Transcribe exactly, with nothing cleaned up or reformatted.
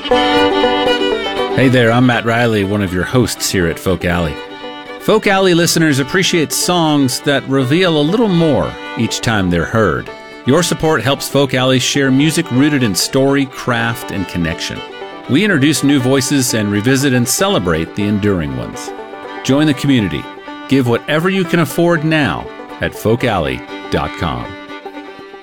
Hey there, I'm Matt Riley, one of your hosts here at Folk Alley. Folk Alley listeners appreciate songs that reveal a little more each time they're heard. Your support helps Folk Alley share music rooted in story, craft, and connection. We introduce new voices and revisit and celebrate the enduring ones. Join the community. Give whatever you can afford now at folk alley dot com.